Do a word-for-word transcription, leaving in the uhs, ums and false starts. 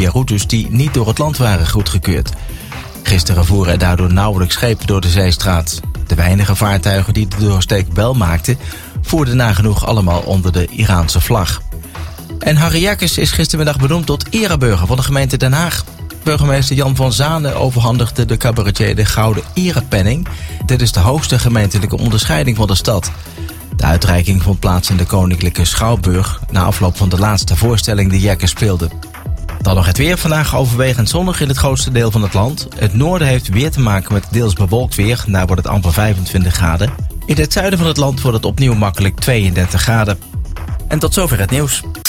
via routes die niet door het land waren goedgekeurd. Gisteren voeren er daardoor nauwelijks schepen door de zeestraat. De weinige vaartuigen die de doorsteek wel maakten, voerden nagenoeg allemaal onder de Iraanse vlag. En Harry Jekkers is gistermiddag benoemd tot ereburger van de gemeente Den Haag. Burgemeester Jan van Zanen overhandigde de cabaretier de Gouden Erepenning. Dit is de hoogste gemeentelijke onderscheiding van de stad. De uitreiking vond plaats in de Koninklijke Schouwburg na afloop van de laatste voorstelling die Jekkers speelde. Dan nog het weer. Vandaag overwegend zonnig in het grootste deel van het land. Het noorden heeft weer te maken met deels bewolkt weer. Daar wordt het amper vijfentwintig graden. In het zuiden van het land wordt het opnieuw makkelijk tweeëndertig graden. En tot zover het nieuws.